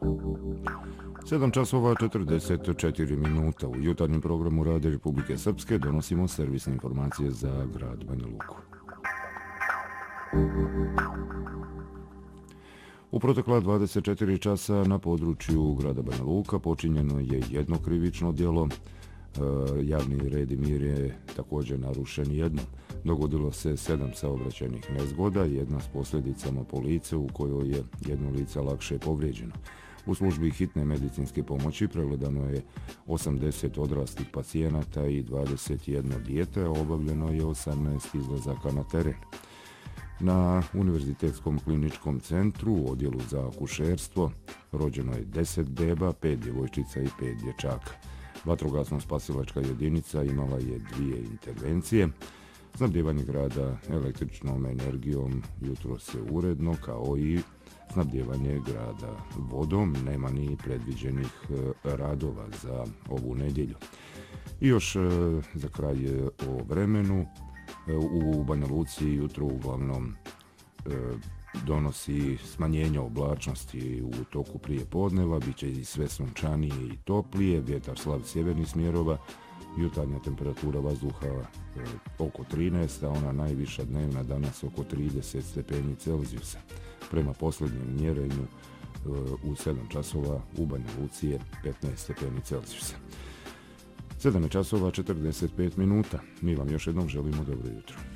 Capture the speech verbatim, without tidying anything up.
sedam časova četrdeset četiri minuta. U jutarnjem programu Rade Republike Srpske donosimo servisne informacije za grad Banja Luku. U protekla dvadeset četiri časa na području grada Banja Luka počinjeno je jedno krivično djelo. Javni red i mir je također narušen jednom. Dogodilo se sedam saobraćajnih nezgoda, jedna s posljedicama po lice u kojoj je jedno lice lakše povrijeđeno. U službi hitne medicinske pomoći pregledano je osamdeset odraslih pacijenata i dvadeset jedno dijete, a obavljeno je osamnaest izlazaka na teren. Na Univerzitetskom kliničkom centru u odjelu za akušerstvo rođeno je deset beba, pet djevojčica i pet dječaka. Vatrogasno-spasilačka jedinica imala je dvije intervencije. Snabdijevanje grada električnom energijom jutros je uredno, kao i snabdijevanje grada vodom. Nema ni predviđenih radova za ovu nedjelju. I još za kraj o vremenu. U Banja Luci jutro uglavnom donosi smanjenje oblačnosti u toku prije podneva, bit će i sve sunčanije i toplije, vjetar slab sjevernih smjerova, jutarnja temperatura vazduha oko trinaest, a ona najviša dnevna danas oko trideset stepeni Celzijusa. Prema posljednjem mjerenju u sedam časova u Banja Luci je petnaest stepeni Celzijusa. sedam časova četrdeset pet minuta. Mi vam još jednom želimo dobro jutro.